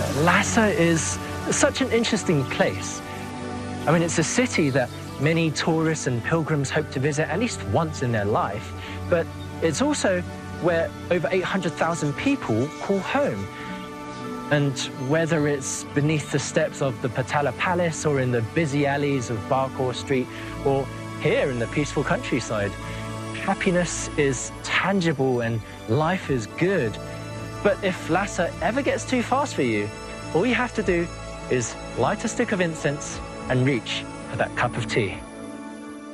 Lhasa is such an interesting place. I mean, it's a city that many tourists and pilgrims hope to visit at least once in their life, but it's also where over 800,000 people call home. And whether it's beneath the steps of the Potala Palace or in the busy alleys of Barkor Street or here in the peaceful countryside, happiness is tangible and life is good. But if Lhasa ever gets too fast for you, all you have to do is light a stick of incense and reach for that cup of tea.